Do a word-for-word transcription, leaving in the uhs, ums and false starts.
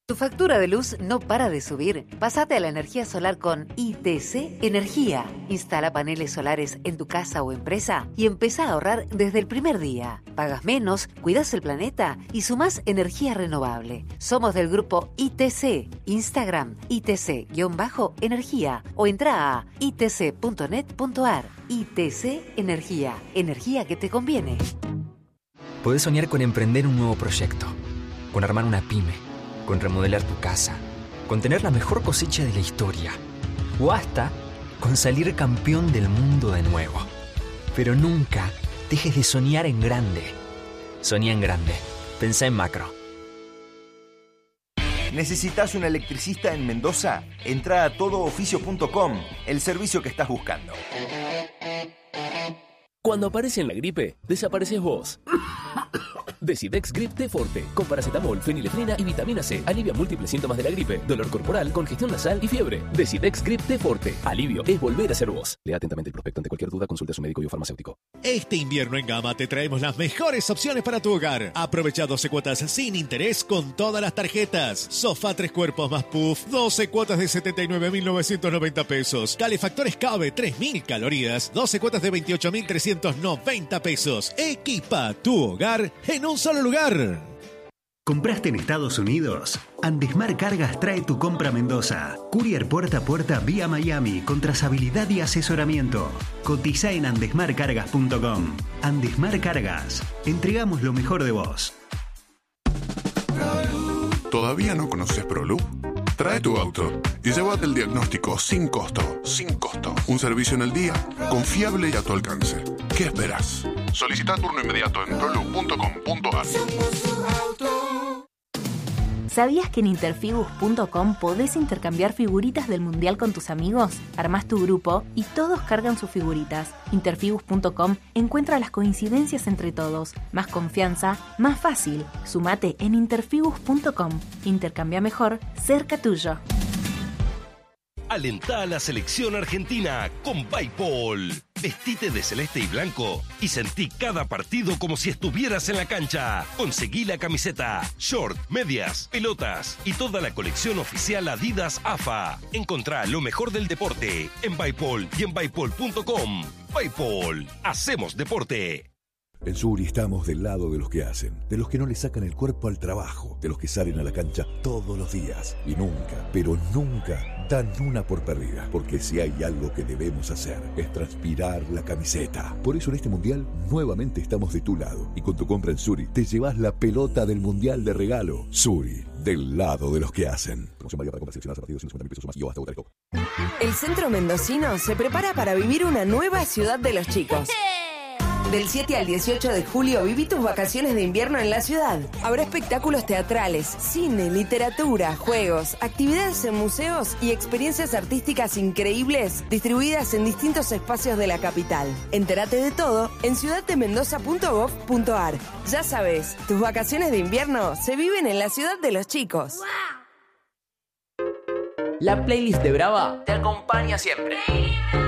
¿Tu factura de luz no para de subir? Pásate a la energía solar con I T C Energía. Instala paneles solares en tu casa o empresa y empezá a ahorrar desde el primer día. Pagas menos, cuidas el planeta y sumás energía renovable. Somos del grupo I T C. Instagram I T C-energía o entra a i t c punto net punto a r. I T C Energía. Energía que te conviene. Podés soñar con emprender un nuevo proyecto, con armar una pyme, con remodelar tu casa, con tener la mejor cosecha de la historia o hasta con salir campeón del mundo de nuevo. Pero nunca dejes de soñar en grande. Soñá en grande. Pensá en macro. ¿Necesitas un electricista en Mendoza? Entra a todo oficio punto com, el servicio que estás buscando. Cuando aparece la gripe, desapareces vos. Decidex Grip T Forte, con paracetamol, fenilefrina y vitamina C. Alivia múltiples síntomas de la gripe, dolor corporal, congestión nasal y fiebre. Decidex Grip T Forte. Alivio es volver a ser vos. Lea atentamente el prospecto. Ante cualquier duda, consulte a su médico y o farmacéutico. Este invierno en Gama te traemos las mejores opciones para tu hogar. Aprovecha doce cuotas sin interés con todas las tarjetas. Sofá tres cuerpos más puff, doce cuotas de setenta y nueve mil novecientos noventa pesos. Calefactores Cabe, tres mil calorías, doce cuotas de veintiocho mil trescientos noventa pesos. Equipa tu hogar en un solo lugar. ¿Compraste en Estados Unidos? Andesmar Cargas trae tu compra a Mendoza. Courier puerta a puerta vía Miami con trazabilidad y asesoramiento. Cotiza en andesmar cargas punto com. Andesmar Cargas. Entregamos lo mejor de vos. ¿Todavía no conoces ProLoop? Trae tu auto y llévate el diagnóstico sin costo. Sin costo. Un servicio en el día, confiable y a tu alcance. ¿Qué esperas? Solicita turno inmediato en proloop punto com punto a r. ¿Sabías que en interfibus punto com podés intercambiar figuritas del mundial con tus amigos? Armás tu grupo y todos cargan sus figuritas. interfibus punto com encuentra las coincidencias entre todos. Más confianza, más fácil. Sumate en interfibus punto com. Intercambia mejor, cerca tuyo. Alentá a la selección argentina con Bipol. Vestite de celeste y blanco y sentí cada partido como si estuvieras en la cancha. Conseguí la camiseta, short, medias, pelotas y toda la colección oficial Adidas A F A. Encontrá lo mejor del deporte en Bipol y en bipol punto com. Bipol, hacemos deporte. En Suri estamos del lado de los que hacen, de los que no le sacan el cuerpo al trabajo, de los que salen a la cancha todos los días y nunca, pero nunca dan una por perdida, porque si hay algo que debemos hacer es transpirar la camiseta. Por eso en este mundial nuevamente estamos de tu lado y con tu compra en Suri te llevas la pelota del mundial de regalo. Suri, del lado de los que hacen. Promoción válida para compras seleccionadas a partir de ciento cincuenta mil pesos o más y o hasta votar el El centro mendocino se prepara para vivir una nueva ciudad de los chicos. Del siete al dieciocho de julio viví tus vacaciones de invierno en la ciudad. Habrá espectáculos teatrales, cine, literatura, juegos, actividades en museos y experiencias artísticas increíbles distribuidas en distintos espacios de la capital. Entérate de todo en ciudad de mendoza punto gov punto a r. Ya sabes, tus vacaciones de invierno se viven en la ciudad de los chicos. La playlist de Brava te acompaña siempre.